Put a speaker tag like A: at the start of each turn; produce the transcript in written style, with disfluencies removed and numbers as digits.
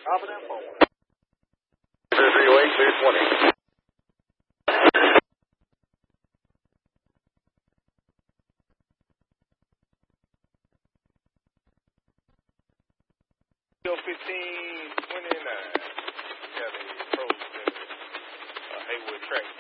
A: Hopping in forward. 308, 220.
B: Bill 1529. We have a approach to Haywood Track.